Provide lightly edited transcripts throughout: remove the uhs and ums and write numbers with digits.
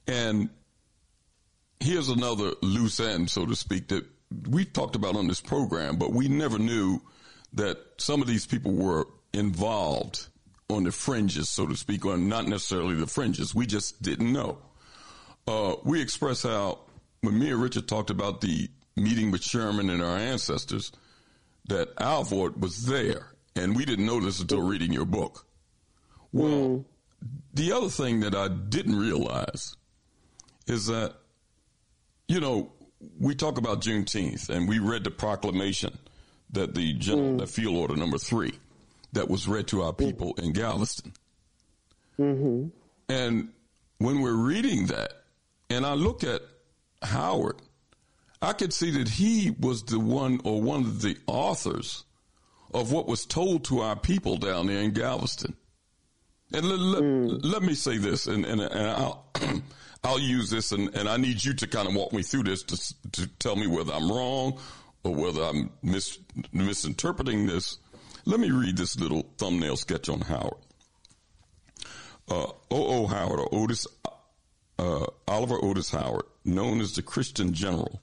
And here's another loose end, so to speak, that we talked about on this program, but we never knew that some of these people were involved on the fringes, so to speak, or not necessarily the fringes. We just didn't know. We expressed how, when me and Richard talked about the meeting with Sherman and our ancestors, that Alvord was there, and we didn't know this until reading your book. Well, the other thing that I didn't realize is that, you know, we talk about Juneteenth, and we read the proclamation that the general, the field order number 3, that was read to our people in Galveston. And when we're reading that, and I look at Howard, I could see that he was the one, or one of the authors of what was told to our people down there in Galveston. And let me say this, and I'll use this, and I need you to kind of walk me through this to tell me whether I'm wrong or whether I'm misinterpreting this. Let me read this little thumbnail sketch on Howard. O.O. Howard, or Otis, Oliver Otis Howard, known as the Christian General,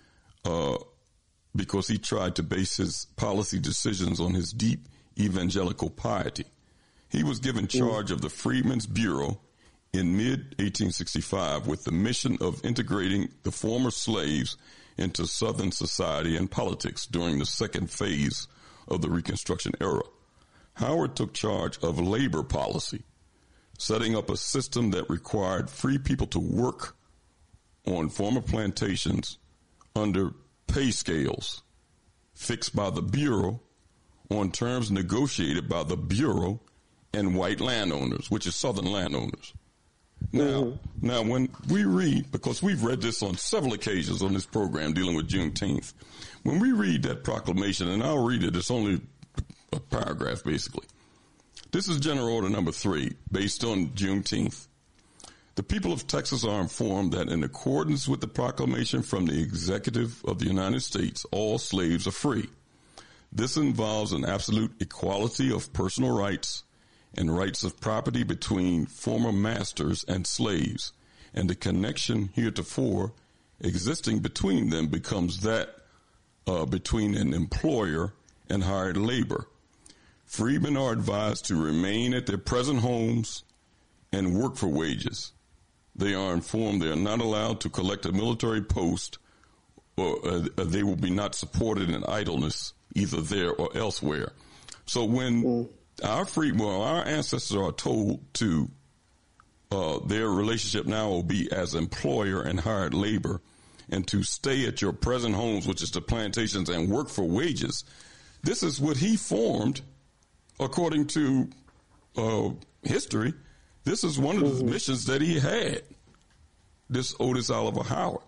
because he tried to base his policy decisions on his deep evangelical piety. He was given charge of the Freedmen's Bureau in mid-1865 with the mission of integrating the former slaves into Southern society and politics during the second phase of the Reconstruction era. Howard took charge of labor policy, setting up a system that required free people to work on former plantations under pay scales fixed by the Bureau on terms negotiated by the Bureau and white landowners, which is Southern landowners. Now, when we read, because we've read this on several occasions on this program dealing with Juneteenth, when we read that proclamation, and I'll read it, it's only a paragraph basically. This is General Order number 3, based on Juneteenth. The people of Texas are informed that in accordance with the proclamation from the Executive of the United States, all slaves are free. This involves an absolute equality of personal rights and rights of property between former masters and slaves, and the connection heretofore existing between them becomes that between an employer and hired labor. Freedmen are advised to remain at their present homes and work for wages. They are informed they are not allowed to collect a military post, or they will be not supported in idleness either there or elsewhere. So when our ancestors are told to their relationship now will be as employer and hired labor, and to stay at your present homes, which is the plantations, and work for wages. This is what he formed, according to history. This is one of the missions that he had, this Otis Oliver Howard.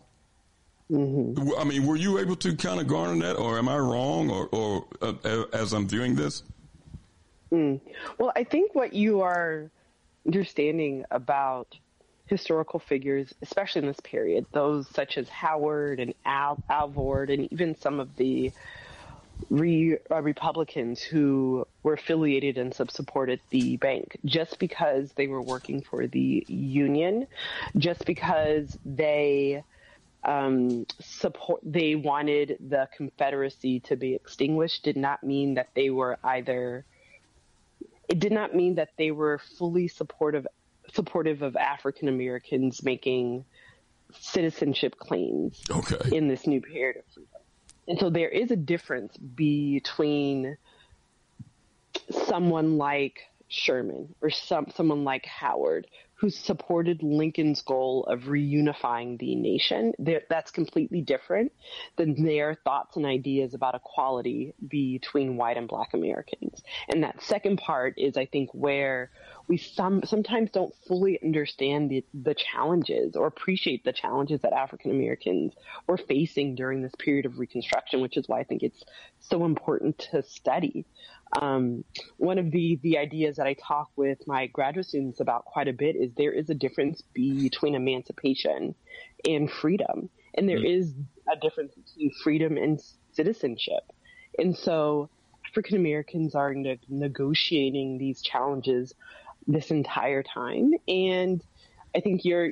I mean, were you able to kind of garner that, or am I wrong, or as I'm viewing this? Well, I think what you are understanding about historical figures, especially in this period, those such as Howard and Alvord, and even some of the Republicans who were affiliated and supported the bank, just because they were working for the Union, just because they they wanted the Confederacy to be extinguished, did not mean that they were fully supportive of African Americans making citizenship claims in this new period of freedom. And so there is a difference between someone like Sherman or someone like Howard, who supported Lincoln's goal of reunifying the nation. That's completely different than their thoughts and ideas about equality between white and black Americans. And that second part is, I think, where we sometimes don't fully understand the challenges or appreciate the challenges that African Americans were facing during this period of Reconstruction, which is why I think it's so important to study. One of the ideas that I talk with my graduate students about quite a bit is there is a difference between emancipation and freedom. And there is a difference between freedom and citizenship. And so African Americans are negotiating these challenges this entire time. And I think you're